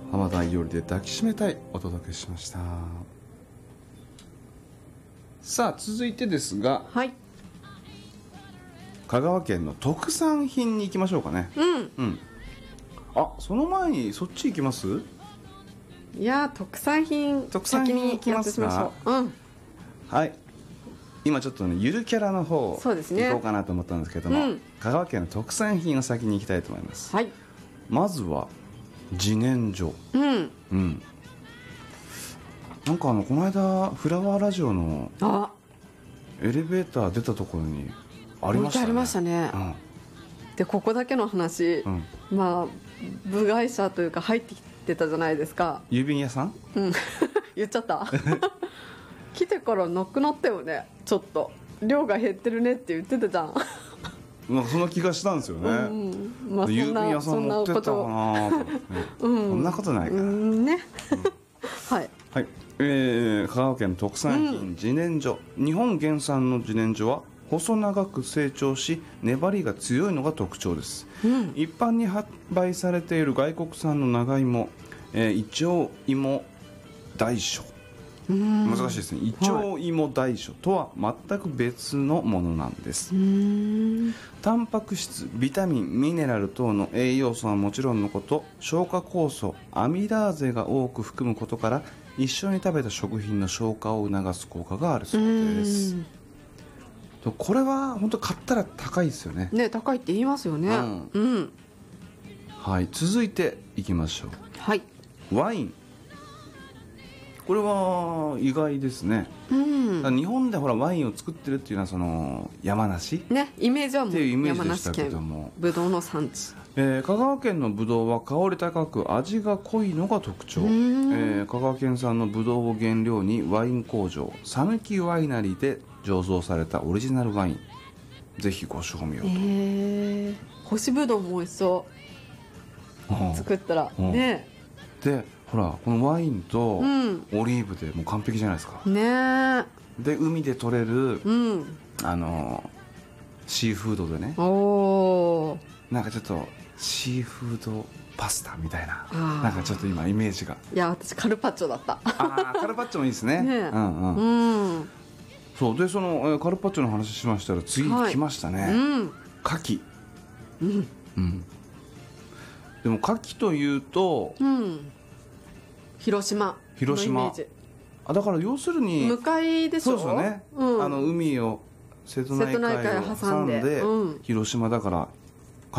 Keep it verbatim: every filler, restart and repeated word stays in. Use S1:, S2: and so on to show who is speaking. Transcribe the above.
S1: 浜田伊織で抱きしめたいお届けしました。さあ続いてですが、
S2: はい、
S1: 香川県の特産品に行きましょうかね。
S2: うん、
S1: うん、あ、その前にそっち行きます？
S2: いや特産品
S1: 特産品行きますか？
S2: 先にやってみましょう。うん、
S1: はい、今ちょっとねゆるキャラの方
S2: そうですね
S1: 行こうかなと思ったんですけども、
S2: うん、
S1: 香川県の特産品を先に行きたいと思います。
S2: はい、
S1: まずは自然薯。
S2: うん、
S1: うん、なんかあのこの間フラワーラジオの
S2: あ
S1: エレベーター出たところにありましたね。
S2: 置いてありましたね、
S1: うん、
S2: でここだけの話、
S1: うん、
S2: まあ部外者というか入ってきてたじゃないですか。
S1: 郵便屋さん、
S2: うん、言っちゃった来てからなくなったよね。ちょっと量が減ってるねって言ってたじゃん
S1: なんかそんな気がしたんですよね。
S2: うん、まあ、そん
S1: 郵便
S2: な
S1: 屋さん持ってたかなと思って、ね、
S2: うん、
S1: そんなことないから、
S2: うんね、うん、はい、
S1: はい、えー、香川県の特産品、うん、自然薯。日本原産の自然薯は細長く成長し粘りが強いのが特徴です、うん、一般に販売されている外国産の長芋、えー、イチョウ芋大書、難しいですね。イチョウ芋大書とは全く別のものなんです。タンパク質、ビタミン、ミネラル等の栄養素はもちろんのこと、消化酵素、アミラーゼが多く含むことから一緒に食べた食品の消化を促す効果があるそうです。これは本当買ったら高いですよね。
S2: ね、高いって言いますよね。うん、うん、
S1: はい、続いていきましょう。
S2: はい、
S1: ワイン。これは意外ですね、うん、日本でほらワインを作ってるっていうのはその山梨、
S2: ね、イメージはもう
S1: っていうイメージでしたけども、
S2: ブドウの産地、
S1: えー、香川県のブドウは香り高く味が濃いのが特徴、えー、香川県産のブドウを原料にワイン工場讃岐ワイナリーで醸造されたオリジナルワイン、ぜひご賞味をと。
S2: えー、干しブドウも美味しそう、作ったらね。
S1: でほらこのワインとオリーブでもう完璧じゃないですか、
S2: うん、ね。
S1: で海で取れる、うん、あのシーフードでね、おなんかちょっとシーフードパスタみたいな、なんかちょっと今イメージが。
S2: いや私カルパッチョだった。
S1: あカルパッチョもいいですね。ね、うんうん、うん、そうでその、えー、カルパッチョの話しましたら次来ましたね、はい、うん、牡蠣、うんうん、でも牡蠣というと、うん、
S2: 広島
S1: 広島あだから要するに
S2: 向かいでしょ。
S1: そうですよね、うん、あの海を瀬戸内海を挟んで、うん、広島だから